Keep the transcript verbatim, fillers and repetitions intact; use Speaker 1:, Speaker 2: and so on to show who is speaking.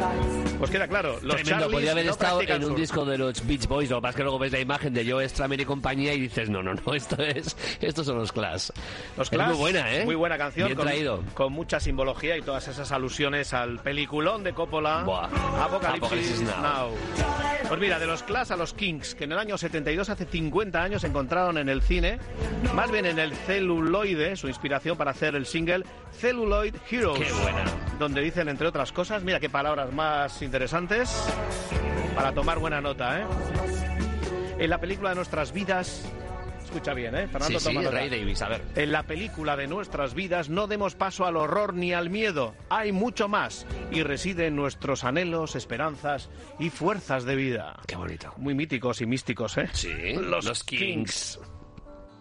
Speaker 1: Pues queda claro, los
Speaker 2: Tremendo,
Speaker 1: Charlies
Speaker 2: podría haber
Speaker 1: no
Speaker 2: estado en
Speaker 1: practican
Speaker 2: un
Speaker 1: surf.
Speaker 2: disco de los Beach Boys. Lo que pasa es que luego ves la imagen de Joe Strummer y compañía y dices, no, no, no, esto es, estos son los Clash.
Speaker 1: Los
Speaker 2: Es
Speaker 1: Clash,
Speaker 2: muy buena, ¿eh?
Speaker 1: Muy buena canción.
Speaker 2: Bien
Speaker 1: con,
Speaker 2: traído.
Speaker 1: con mucha simbología y todas esas alusiones al peliculón de Coppola,
Speaker 2: Buah.
Speaker 1: Apocalipsis
Speaker 2: Apocalipsis
Speaker 1: Now.
Speaker 2: Now.
Speaker 1: Pues mira, de los Clash a los Kings, que en el año setenta y dos, hace cincuenta años, se encontraron en el cine, más bien en el celuloide, su inspiración para hacer el single Celluloid Heroes.
Speaker 2: Qué buena.
Speaker 1: Donde dicen, entre otras cosas, mira qué palabras más interesantes, para tomar buena nota, ¿eh? En la película de nuestras vidas... Escucha bien, ¿eh? Fernando,
Speaker 2: Sí, sí,
Speaker 1: toma nota.
Speaker 2: Ray Davis, a ver.
Speaker 1: En la película de nuestras vidas no demos paso al horror ni al miedo. Hay mucho más y reside en nuestros anhelos, esperanzas y fuerzas de vida.
Speaker 2: Qué bonito.
Speaker 1: Muy míticos y místicos, ¿eh?
Speaker 2: Sí,
Speaker 1: Los,
Speaker 2: los
Speaker 1: Kings.
Speaker 2: Kings.